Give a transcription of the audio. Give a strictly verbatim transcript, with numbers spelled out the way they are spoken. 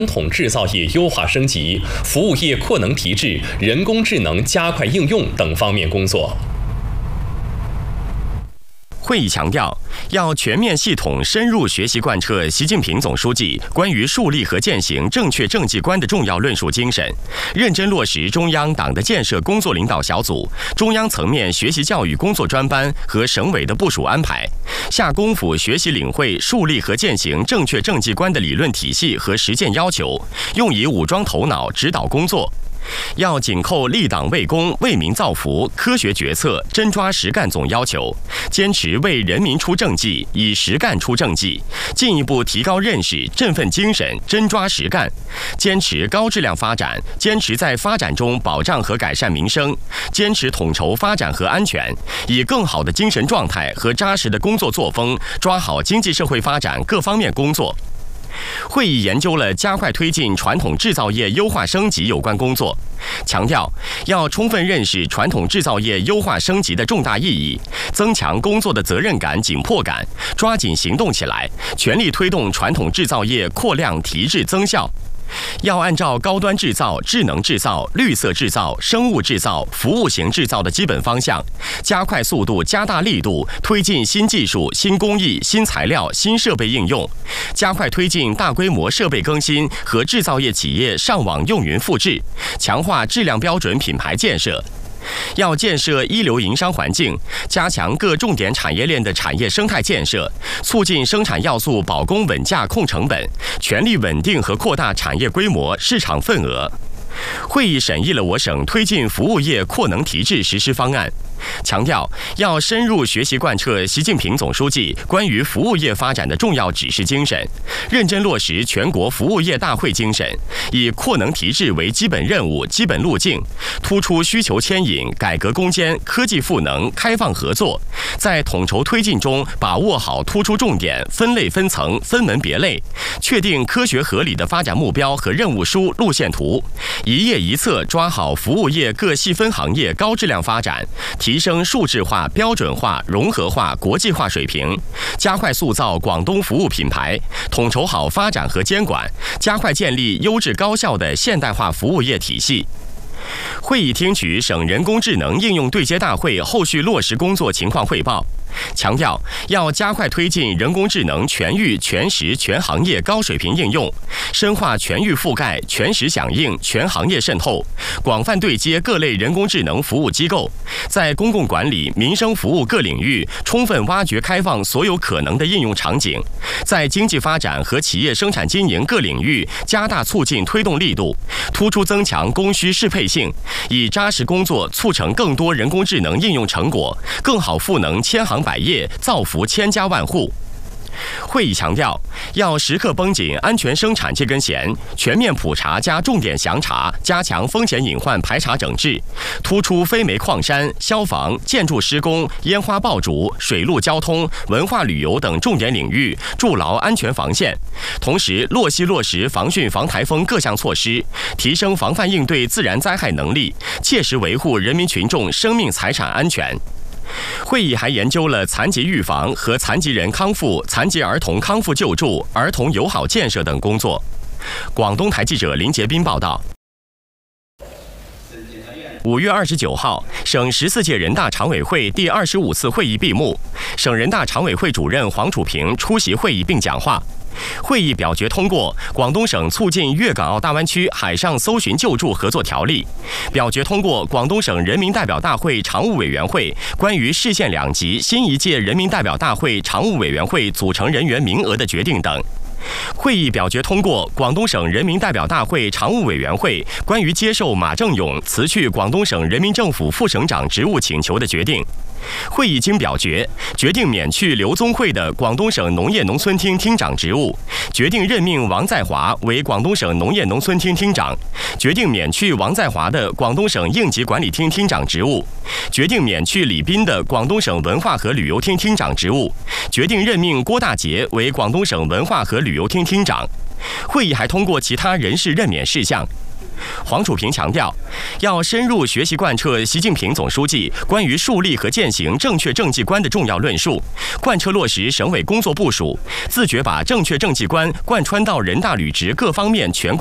传统制造业优化升级、服务业扩能提质、人工智能加快应用等方面工作。 会议强调，要全面系统深入学习贯彻习近平总书记关于树立和践行正确政绩观的重要论述精神，认真落实中央党的建设工作领导小组、中央层面学习教育工作专班和省委的部署安排，下功夫学习领会树立和践行正确政绩观的理论体系和实践要求，用以武装头脑指导工作。要紧扣立党为公、为民造福、科学决策、真抓实干总要求，坚持为人民出政绩，以实干出政绩，进一步提高认识、振奋精神、真抓实干，坚持高质量发展，坚持在发展中保障和改善民生，坚持统筹发展和安全，以更好的精神状态和扎实的工作作风，抓好经济社会发展各方面工作。会议研究了加快推进传统制造业优化升级有关工作，强调要充分认识传统制造业优化升级的重大意义，增强工作的责任感、紧迫感，抓紧行动起来，全力推动传统制造业扩量提质增效。要按照高端制造、智能制造、绿色制造、生物制造、服务型制造的基本方向，加快速度、加大力度推进新技术、新工艺、新材料、新设备应用，加快推进大规模设备更新和制造业企业上网用云复制，强化质量标准品牌建设。要建设一流营商环境，加强各重点产业链的产业生态建设，促进生产要素保供稳价控成本，全力稳定和扩大产业规模、市场份额。会议审议了我省推进服务业扩能提质实施方案，强调要深入学习贯彻习近平总书记关于服务业发展的重要指示精神，认真落实全国服务业大会精神，以扩能提质为基本任务、基本路径，突出需求牵引、改革攻坚、科技赋能、开放合作，在统筹推进中把握好突出重点、分类分层、分门别类，确定科学合理的发展目标和任务书、路线图，一页一策抓好服务业各细分行业高质量发展，提升数字化、标准化、融合化、国际化水平，加快塑造广东服务品牌，统筹好发展和监管，加快建立优质高效的现代化服务业体系。会议听取省人工智能应用对接大会后续落实工作情况汇报，强调要加快推进人工智能全域、全时、全行业高水平应用，深化全域覆盖、全时响应、全行业渗透，广泛对接各类人工智能服务机构，在公共管理、民生服务各领域充分挖掘开放所有可能的应用场景，在经济发展和企业生产经营各领域加大促进推动力度，突出增强供需适配性，以扎实工作促成更多人工智能应用成果，更好赋能千行百业，造福千家万户。会议强调，要时刻绷紧安全生产这根弦，全面普查加重点详查，加强风险隐患排查整治，突出非煤矿山、消防、建筑施工、烟花爆竹、水陆交通、文化旅游等重点领域筑牢安全防线，同时落细落实防汛防台风各项措施，提升防范应对自然灾害能力，切实维护人民群众生命财产安全。会议还研究了残疾预防和残疾人康复、残疾儿童康复救助、儿童友好建设等工作。广东台记者林杰斌报道。五月二十九号，省十四届人大常委会第二十五次会议闭幕，省人大常委会主任黄楚平出席会议并讲话。会议表决通过《广东省促进粤港澳大湾区海上搜寻救助合作条例》，表决通过广东省人民代表大会常务委员会关于市县两级新一届人民代表大会常务委员会组成人员名额的决定等。会议表决通过广东省人民代表大会常务委员会关于接受马正勇辞去广东省人民政府副省长职务请求的决定。会议经表决，决定免去刘宗慧的广东省农业农村厅厅长职务，决定任命王在华为广东省农业农村厅厅长，决定免去王在华的广东省应急管理厅厅长职务，决定免去李斌的广东省文化和旅游厅厅长职务，决定任命郭大杰为广东省文化和旅游厅厅长。会议还通过其他人事任免事项。 黄楚平强调，要深入学习贯彻习近平总书记关于树立和践行正确政绩观的重要论述，贯彻落实省委工作部署，自觉把正确政绩观贯穿到人大履职各方面全